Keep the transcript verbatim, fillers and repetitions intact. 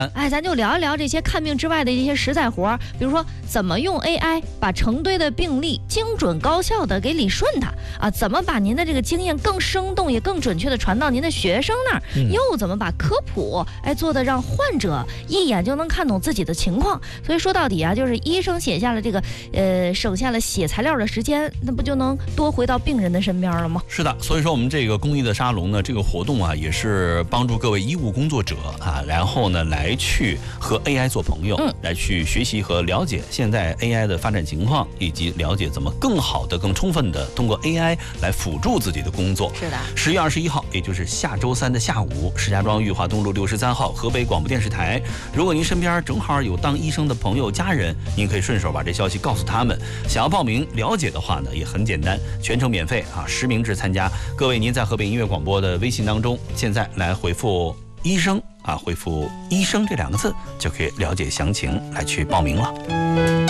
哎，咱就聊一聊这些看病之外的一些实在活，比如说怎么用 A I 把成堆的病例精准高效的给理顺它啊？怎么把您的这个经验更生动也更准确的传到您的学生那儿？嗯、又怎么把科普哎做的让患者一眼就能看懂自己的情况？所以说到底啊，就是医生写下了这个呃省下了写材料的时间，那不就能多回到病人的身边了吗？ 是的，所以说我们这个公益的沙龙呢，这个活动啊，也是帮助各位医务工作者啊，然后呢来去和 A I 做朋友，嗯，来去学习和了解现在 A I 的发展情况，以及了解怎么更好的、更充分的通过 A I 来辅助自己的工作。 是的， 十月二十一号，也就是下周三的下午，石家庄裕华东路六十三号河北广播电视台。如果您身边正好有当医生的朋友、家人，您可以顺手把这消息告诉他们。想要报名了解的话呢，也很简单，全程免费啊，实名制参加。各位，您在河北音乐广播的微信当中，现在来回复医生啊，回复医生这两个字，就可以了解详情，来去报名了。